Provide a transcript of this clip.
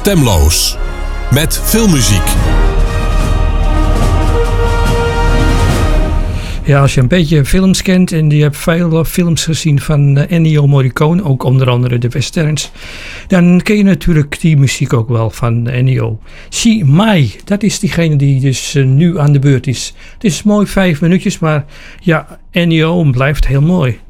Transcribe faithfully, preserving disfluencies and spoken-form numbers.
Stemloos. Met filmmuziek. Ja, als je een beetje films kent en je hebt veel films gezien van uh, Ennio Morricone, ook onder andere de westerns, dan ken je natuurlijk die muziek ook wel van Ennio. Si Mai, dat is diegene die dus uh, nu aan de beurt is. Het is mooi vijf minuutjes, maar ja, Ennio blijft heel mooi.